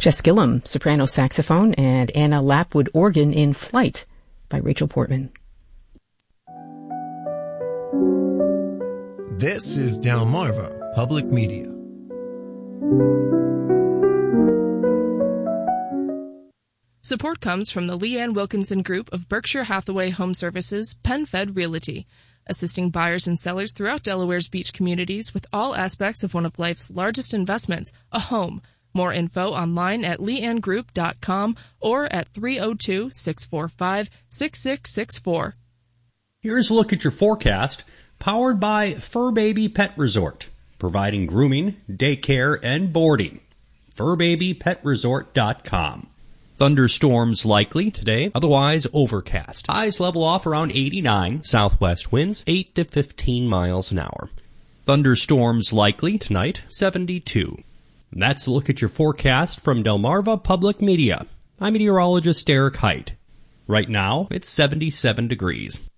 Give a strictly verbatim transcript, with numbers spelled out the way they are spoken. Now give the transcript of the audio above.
Jess Gillum, soprano saxophone, and Anna Lapwood organ in Flight by Rachel Portman. This is Delmarva Public Media. Support comes from the Leanne Wilkinson Group of Berkshire Hathaway Home Services, PenFed Realty, assisting buyers and sellers throughout Delaware's beach communities with all aspects of one of life's largest investments, a home. More info online at leanne group dot com or at three oh two, six four five, six six six four. Here's a look at your forecast, powered by Fur Baby Pet Resort, providing grooming, daycare, and boarding. fur baby pet resort dot com. Thunderstorms likely today, otherwise overcast. Highs level off around eighty-nine, southwest winds eight to fifteen miles an hour. Thunderstorms likely tonight, seventy-two. That's a look at your forecast from Delmarva Public Media. I'm meteorologist Eric Height. Right now, it's seventy-seven degrees.